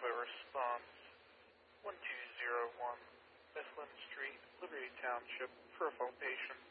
Bravo response 1201 Mifflin Street, Liberty Township, for a full patient.